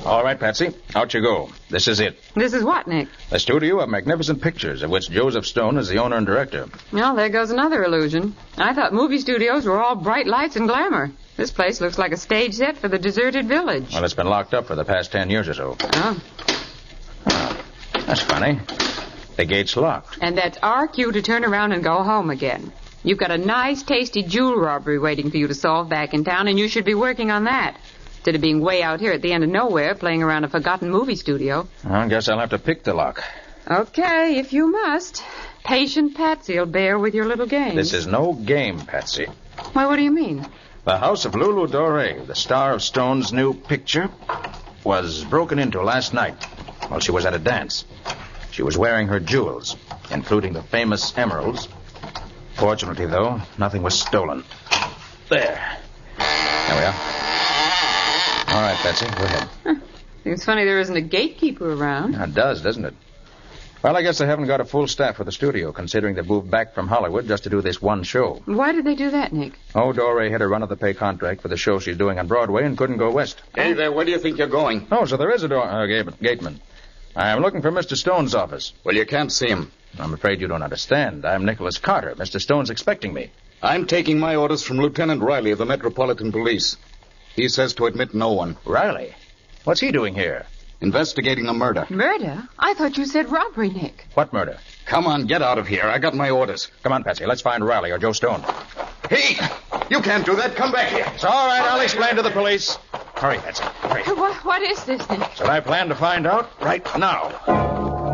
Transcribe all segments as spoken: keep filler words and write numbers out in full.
All right, Patsy. Out you go. This is it. This is what, Nick? A studio of magnificent pictures, of which Joseph Stone is the owner and director. Well, there goes another illusion. I thought movie studios were all bright lights and glamour. This place looks like a stage set for the deserted village. Well, it's been locked up for the past ten years or so. Oh. Oh, that's funny. The gate's locked. And that's our cue to turn around and go home again. You've got a nice, tasty jewel robbery waiting for you to solve back in town, and you should be working on that. Instead of being way out here at the end of nowhere playing around a forgotten movie studio. I guess I'll have to pick the lock. Okay, if you must. Patient Patsy'll bear with your little game. This is no game, Patsy. Why, what do you mean? The house of Lulu Dore, the star of Stone's new picture, was broken into last night while she was at a dance. She was wearing her jewels, including the famous emeralds. Fortunately, though, nothing was stolen. There. There we are. All right, Patsy, go ahead. Huh. Seems funny there isn't a gatekeeper around. It does, doesn't it? Well, I guess they haven't got a full staff for the studio, considering they moved back from Hollywood just to do this one show. Why did they do that, Nick? Oh, Dore had a run-of-the-pay contract for the show she's doing on Broadway and couldn't go west. Hey there, where do you think you're going? Oh, so there is a door, uh, gate- gateman. I'm looking for Mister Stone's office. Well, you can't see him. I'm afraid you don't understand. I'm Nicholas Carter. Mister Stone's expecting me. I'm taking my orders from Lieutenant Riley of the Metropolitan Police. He says to admit no one. Riley? What's he doing here? Investigating a murder. Murder? I thought you said robbery, Nick. What murder? Come on, get out of here. I got my orders. Come on, Patsy. Let's find Riley or Joe Stone. Hey! You can't do that. Come back here. It's all right. I'll explain to the police. Hurry, Patsy. Hurry. What, what is this, Nick? So I plan to find out right now.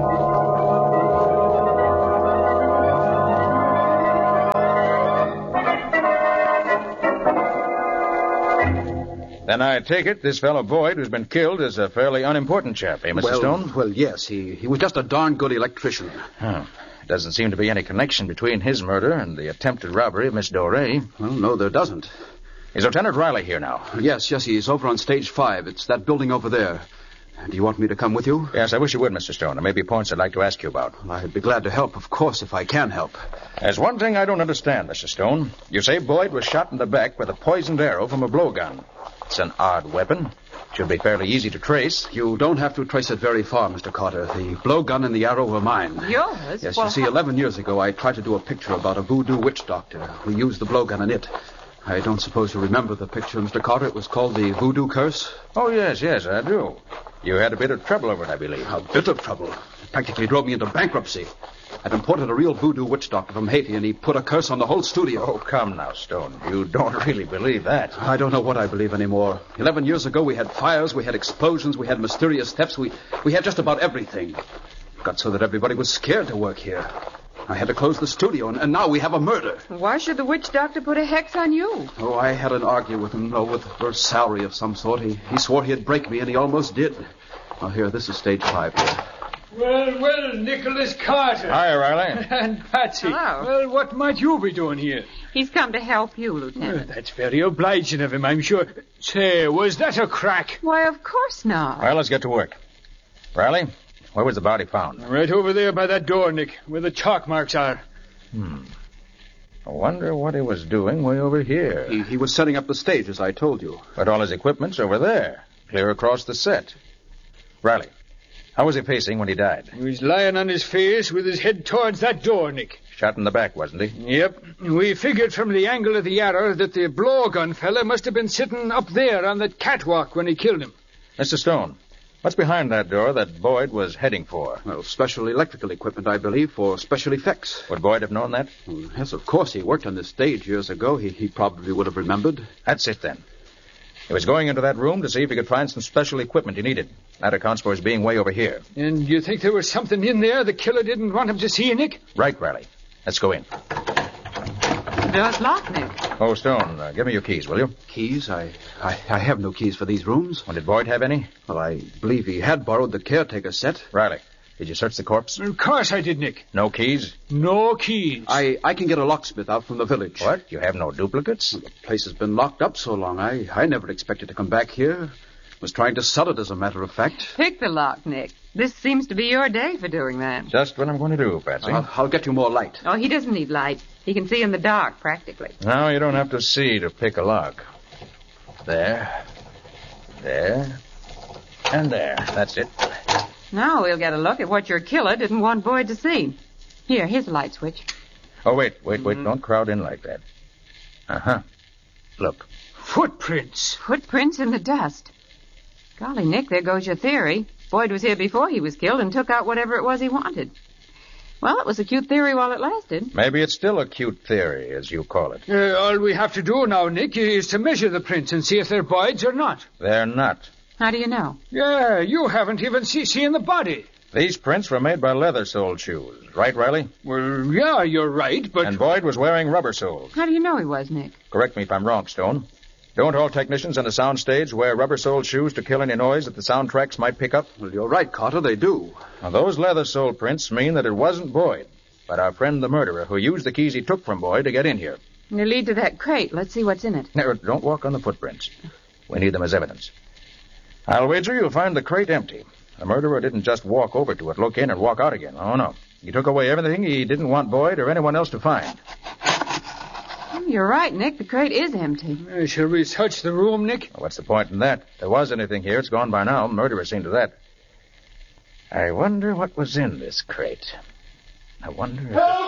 Then I take it this fellow Boyd, who's been killed, is a fairly unimportant chap, eh, Mister Well, Stone? well, yes. He, he was just a darn good electrician. Huh. Doesn't seem to be any connection between his murder and the attempted robbery of Miss Dore. Well, no, there doesn't. Is Lieutenant Riley here now? Yes, yes, he's over on stage five. It's that building over there. Do you want me to come with you? Yes, I wish you would, Mister Stone. There may be points I'd like to ask you about. Well, I'd be glad to help, of course, if I can help. There's one thing I don't understand, Mister Stone. You say Boyd was shot in the back with a poisoned arrow from a blowgun. It's an odd weapon. Should be fairly easy to trace. You don't have to trace it very far, Mister Carter. The blowgun and the arrow were mine. Yours? Yes, well, you see, how... eleven years ago, I tried to do a picture about a voodoo witch doctor who used the blowgun in it. I don't suppose you remember the picture, Mister Carter. It was called The Voodoo Curse. Oh, yes, yes, I do. You had a bit of trouble over it, I believe. A bit of trouble. It practically drove me into bankruptcy. I'd imported a real voodoo witch doctor from Haiti, and he put a curse on the whole studio. Oh, come now, Stone. You don't really believe that. I don't know what I believe anymore. Eleven years ago, we had fires, we had explosions, we had mysterious thefts, we, we had just about everything. It got so that everybody was scared to work here. I had to close the studio, and, and now we have a murder. Why should the witch doctor put a hex on you? Oh, I had an argument with him, oh, with for salary of some sort. He, he swore he'd break me, and he almost did. Oh, here, this is stage five. Well, well, Nicholas Carter. Hi, Riley. And Patsy. Hello. Well, what might you be doing here? He's come to help you, Well, Lieutenant. that's very obliging of him, I'm sure. Say, was that a crack? Why, of course not. Well, let's get to work. Riley, where was the body found? Right over there by that door, Nick, where the chalk marks are. Hmm. I wonder what he was doing way over here. He, he was setting up the stage, as I told you. But all his equipment's over there, clear across the set. Riley, how was he facing when he died? He was lying on his face with his head towards that door, Nick. Shot in the back, wasn't he? Yep. We figured from the angle of the arrow that the blowgun fella must have been sitting up there on that catwalk when he killed him. Mister Stone, what's behind that door that Boyd was heading for? Well, special electrical equipment, I believe, for special effects. Would Boyd have known that? Well, yes, of course. He worked on this stage years ago. He, he probably would have remembered. That's it, then. He was going into that room to see if he could find some special equipment he needed. That accounts for his being way over here. And you think there was something in there the killer didn't want him to see, Nick? Right, Riley. Let's go in. The door's locked, Nick. Oh, Stone, uh, give me your keys, will you? Keys? I, I I have no keys for these rooms. Well, did Boyd have any? Well, I believe he had borrowed the caretaker set. Riley, did you search the corpse? Of course I did, Nick. No keys? No keys. I, I can get a locksmith out from the village. What? You have no duplicates? The place has been locked up so long. I, I never expected to come back here. Was trying to sell it, as a matter of fact. Pick the lock, Nick. This seems to be your day for doing that. Just what I'm going to do, Patsy. I'll, I'll get you more light. Oh, he doesn't need light. He can see in the dark, practically. No, you don't have to see to pick a lock. There. There. And there. That's it. Now we'll get a look at what your killer didn't want Boyd to see. Here, here's the light switch. Oh, wait, wait, wait. Mm-hmm. Don't crowd in like that. Uh-huh. Look. Footprints. Footprints in the dust. Golly, Nick, there goes your theory. Boyd was here before he was killed and took out whatever it was he wanted. Well, it was a cute theory while it lasted. Maybe it's still a cute theory, as you call it. Uh, all we have to do now, Nick, is to measure the prints and see if they're Boyd's or not. They're not. How do you know? Yeah, you haven't even see- seen the body. These prints were made by leather-soled shoes. Right, Riley? Well, yeah, you're right, but... And Boyd was wearing rubber-soled. How do you know he was, Nick? Correct me if I'm wrong, Stone. Don't all technicians on a sound stage wear rubber-soled shoes to kill any noise that the sound tracks might pick up? Well, you're right, Carter, they do. Now, those leather-soled prints mean that it wasn't Boyd, but our friend the murderer who used the keys he took from Boyd to get in here. They lead to that crate. Let's see what's in it. No, don't walk on the footprints. We need them as evidence. I'll wager you'll find the crate empty. The murderer didn't just walk over to it, look in, and walk out again. Oh, no. He took away everything he didn't want Boyd or anyone else to find. You're right, Nick. The crate is empty. Uh, shall we search the room, Nick? Well, what's the point in that? If there was anything here, it's gone by now. Murderer seen to that. I wonder what was in this crate. I wonder if...